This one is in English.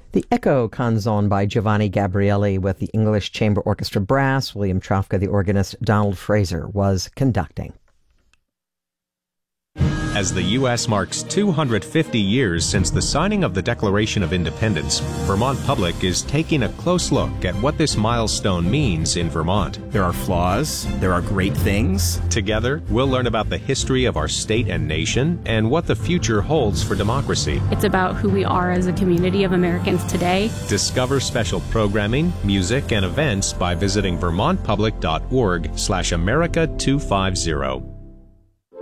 The Echo Canzone by Giovanni Gabrieli with the English Chamber Orchestra Brass. William Trafka, the organist. Donald Fraser was conducting. As the U.S. marks 250 years since the signing of the Declaration of Independence, Vermont Public is taking a close look at what this milestone means in Vermont. There are flaws, there are great things. Together, we'll learn about the history of our state and nation and what the future holds for democracy. It's about who we are as a community of Americans today. Discover special programming, music, and events by visiting vermontpublic.org/America250.